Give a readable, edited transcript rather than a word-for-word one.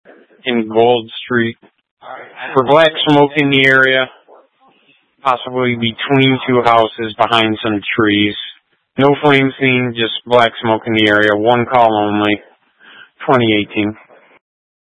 in Gold Street. For black smoke in the area, possibly between two houses behind some trees. No flame seen, just black smoke in the area. One call only. 2018.